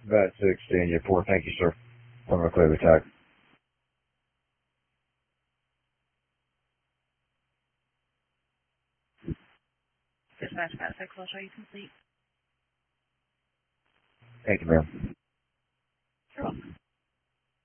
About 16, yeah, 4. Thank you, sir. I'm going to clear the tag. Dispatch, Pat, close, are you complete? Thank you, ma'am.